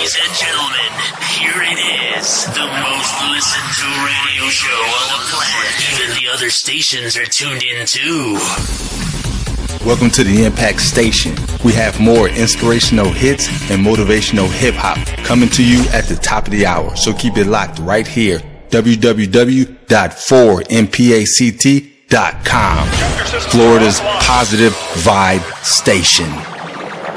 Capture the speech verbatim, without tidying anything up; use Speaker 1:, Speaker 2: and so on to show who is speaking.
Speaker 1: Ladies and gentlemen, here it is. The most listened to radio show on the planet. Even the other stations are tuned in too.
Speaker 2: Welcome to the Impact Station. We have more inspirational hits and motivational hip hop coming to you at the top of the hour. So keep it locked right here. w w w dot four m pact dot com. Florida's positive vibe station.